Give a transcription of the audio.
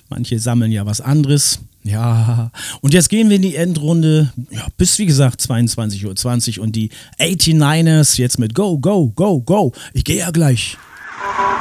Manche sammeln ja was anderes. Ja, und jetzt gehen wir in die Endrunde, ja, bis wie gesagt 22:20 Uhr und die 89ers jetzt mit Go, Go, Go, Go. Ich gehe ja gleich.